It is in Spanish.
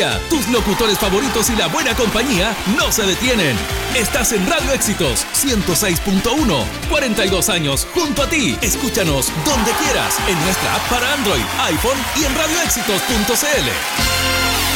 día. Tus locutores favoritos y la buena compañía no se detienen. Estás en Radio Éxitos 106.1. 42 años junto a ti. Escúchanos donde quieras en nuestra app para Android, iPhone y en radioéxitos.cl.